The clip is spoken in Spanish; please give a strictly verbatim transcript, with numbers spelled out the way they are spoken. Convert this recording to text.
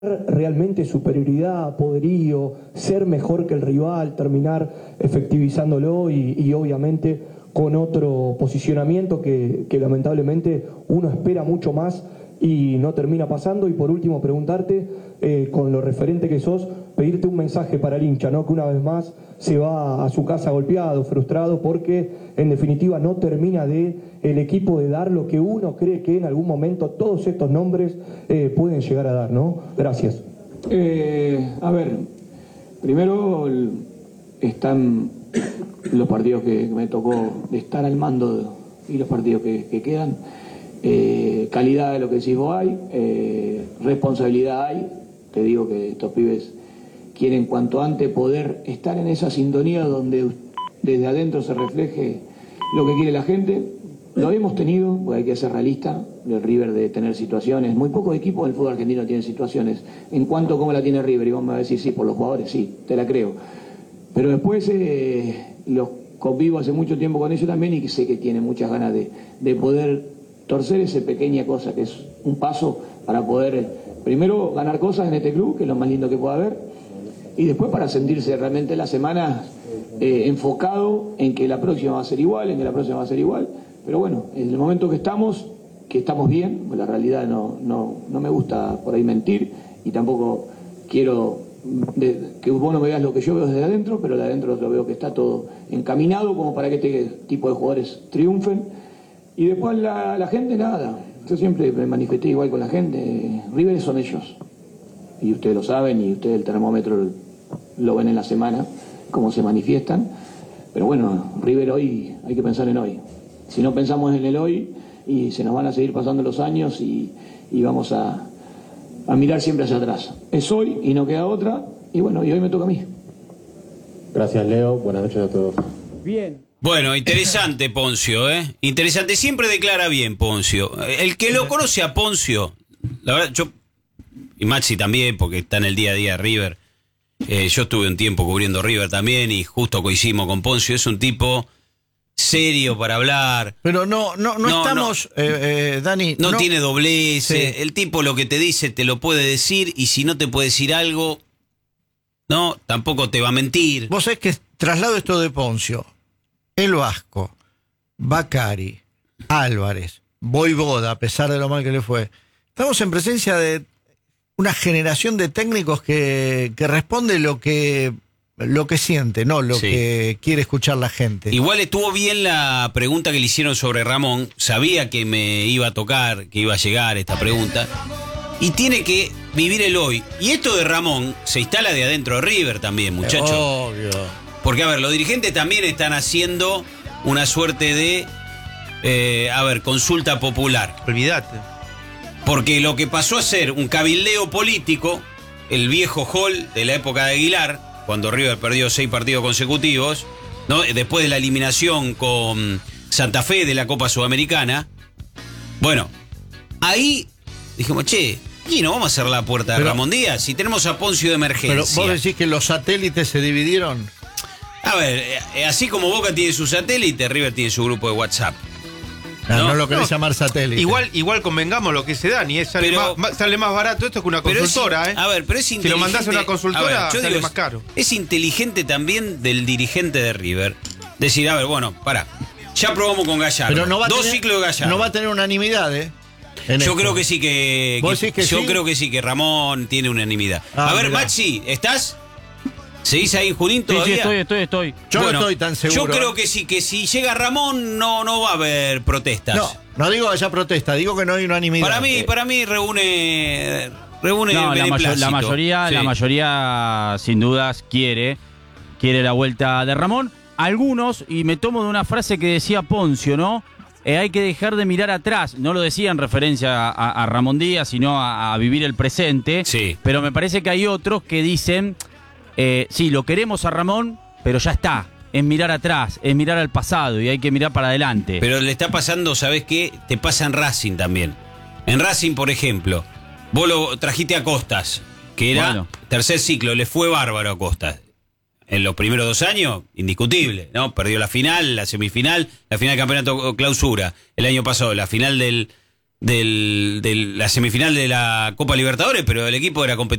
realmente superioridad, poderío, ser mejor que el rival, terminar efectivizándolo y, y obviamente con otro posicionamiento que, que lamentablemente uno espera mucho más y no termina pasando. Y por último preguntarte, eh, con lo referente que sos, pedirte un mensaje para el hincha, ¿no? Que una vez más se va a su casa golpeado, frustrado, porque en definitiva no termina de el equipo de dar lo que uno cree que en algún momento todos estos nombres eh, pueden llegar a dar, ¿no? Gracias. Eh, a ver, primero están los partidos que me tocó de estar al mando y los partidos que, que quedan. Eh, calidad de lo que decís vos hay, eh, responsabilidad hay. Te digo que estos pibes quieren cuanto antes poder estar en esa sintonía donde desde adentro se refleje lo que quiere la gente. Lo hemos tenido, porque hay que ser realista, el River de tener situaciones. Muy pocos equipos del fútbol argentino tienen situaciones. En cuanto a cómo la tiene River, y vos me vas a decir, sí, por los jugadores, sí, te la creo. Pero después eh, los convivo hace mucho tiempo con ellos también y sé que tienen muchas ganas de, de poder torcer esa pequeña cosa que es un paso para poder, primero, ganar cosas en este club, que es lo más lindo que pueda haber, y después para sentirse realmente la semana eh, enfocado en que la próxima va a ser igual, en que la próxima va a ser igual. Pero bueno, en el momento que estamos, que estamos bien, pues la realidad no, no, no me gusta por ahí mentir y tampoco quiero de, que vos no me veas lo que yo veo desde adentro, pero de adentro lo veo que está todo encaminado como para que este tipo de jugadores triunfen. Y después la, la gente, nada, yo siempre me manifesté igual con la gente, River son ellos, y ustedes lo saben, y ustedes el termómetro lo ven en la semana, cómo se manifiestan, pero bueno, River hoy, hay que pensar en hoy. Si no pensamos en el hoy, y se nos van a seguir pasando los años y, y vamos a, a mirar siempre hacia atrás. Es hoy y no queda otra, y bueno, y hoy me toca a mí. Gracias, Leo. Buenas noches a todos. Bien. Bueno, interesante Poncio, ¿eh? Interesante, siempre declara bien Poncio. El que lo conoce a Poncio, la verdad, yo, y Maxi también, porque está en el día a día de River, eh, yo estuve un tiempo cubriendo River también y justo coincidimos con Poncio, es un tipo serio para hablar. Pero no no no, no estamos, no, eh, eh, Dani. No, no tiene doblez. Sí. El tipo lo que te dice te lo puede decir y si no te puede decir algo, no, tampoco te va a mentir. Vos sabés que traslado esto de Poncio, El Vasco, Bacari, Álvarez, Voivoda, a pesar de lo mal que le fue. Estamos en presencia de una generación de técnicos que, que responde lo que... lo que siente, no lo sí. que quiere escuchar la gente. Igual estuvo bien la pregunta que le hicieron sobre Ramón. Sabía que me iba a tocar, que iba a llegar esta pregunta. Y tiene que vivir el hoy. Y esto de Ramón se instala de adentro de River también, muchachos. Obvio. Porque, a ver, los dirigentes también están haciendo una suerte de, eh, a ver, consulta popular. Olvídate. Porque lo que pasó a ser un cabildeo político, el viejo Hall de la época de Aguilar, cuando River perdió seis partidos consecutivos, ¿no? Después de la eliminación con Santa Fe de la Copa Sudamericana. Bueno, ahí dijimos, che, ¿y no vamos a cerrar la puerta de pero, Ramón Díaz? Si tenemos a Poncio de emergencia. Pero vos decís que los satélites se dividieron. A ver, así como Boca tiene su satélite, River tiene su grupo de WhatsApp. No, no, no lo querés no, llamar satélite. Igual, igual convengamos lo que se da, ni es sale, pero, más, sale más barato esto que una consultora, es, ¿eh? A ver, pero es si lo mandás a una consultora, a ver, sale digo, más es, caro. Es inteligente también del dirigente de River decir, a ver, bueno, pará, ya probamos con Gallardo. Pero no va Dos tener, ciclos de Gallardo. No va a tener unanimidad, ¿eh? Yo esto. creo que sí que. ¿Vos que, decís que yo sí? creo que sí, que Ramón tiene unanimidad. Ah, a ver, mirá. Maxi, ¿estás? ¿Seguís ahí, Junín, todavía? Sí, sí, estoy, estoy, estoy. Yo bueno, no estoy tan seguro. Yo creo que sí, que si llega Ramón no, no va a haber protestas. No, no digo que haya protesta, digo que no hay unanimidad. Para mí, para mí reúne, reúne no, la, mayor, la mayoría, sí. la mayoría sin dudas quiere, quiere la vuelta de Ramón. Algunos, y me tomo de una frase que decía Poncio, ¿no? Eh, hay que dejar de mirar atrás. No lo decía en referencia a, a, a Ramón Díaz, sino a, a vivir el presente. Sí. Pero me parece que hay otros que dicen, eh, sí, lo queremos a Ramón, pero ya está. Es mirar atrás, es mirar al pasado y hay que mirar para adelante. Pero le está pasando, ¿sabés qué? Te pasa en Racing también. En Racing, por ejemplo, vos lo trajiste a Costas, que era bueno. tercer ciclo, le fue bárbaro a Costas. En los primeros dos años, indiscutible, ¿no? Perdió la final, la semifinal, la final del campeonato clausura. El año pasado, la final del, del, de la semifinal de la Copa Libertadores, pero el equipo era competitivo.